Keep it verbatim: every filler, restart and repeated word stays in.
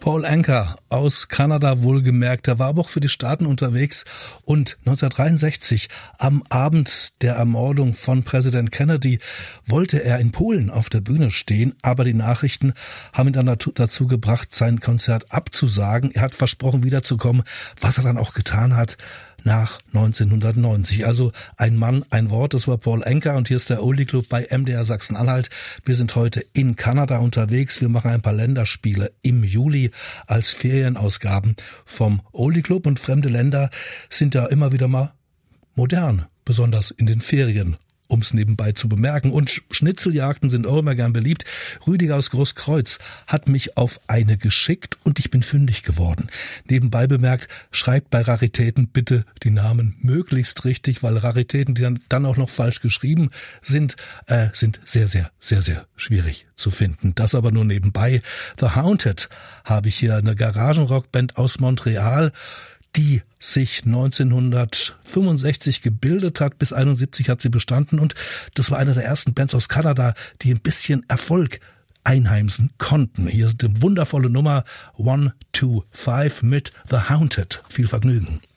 Paul Anka aus Kanada wohlgemerkt, der war aber auch für die Staaten unterwegs und neunzehnhundertdreiundsechzig am Abend der Ermordung von Präsident Kennedy wollte er in Polen auf der Bühne stehen, aber die Nachrichten haben ihn dann dazu gebracht, sein Konzert abzusagen. Er hat versprochen, wiederzukommen, was er dann auch getan hat nach neunzehnhundertneunzig. Also ein Mann, ein Wort, das war Paul Anka und hier ist der Oldie Club bei M D R Sachsen-Anhalt. Wir sind heute in Kanada unterwegs. Wir machen ein paar Länderspiele im Juli als Ferienausgaben vom Oldie Club und fremde Länder sind ja immer wieder mal modern, besonders in den Ferien, um es nebenbei zu bemerken. Und Schnitzeljagden sind auch immer gern beliebt. Rüdiger aus Großkreuz hat mich auf eine geschickt und ich bin fündig geworden. Nebenbei bemerkt, schreibt bei Raritäten bitte die Namen möglichst richtig, weil Raritäten, die dann, dann auch noch falsch geschrieben sind, äh, sind sehr, sehr, sehr, sehr schwierig zu finden. Das aber nur nebenbei. The Haunted habe ich hier, eine Garagenrockband aus Montreal, die sich neunzehnhundertfünfundsechzig gebildet hat, bis einundsiebzig hat sie bestanden und das war eine der ersten Bands aus Kanada, die ein bisschen Erfolg einheimsen konnten. Hier ist eine wundervolle Nummer one two five mit The Haunted. Viel Vergnügen.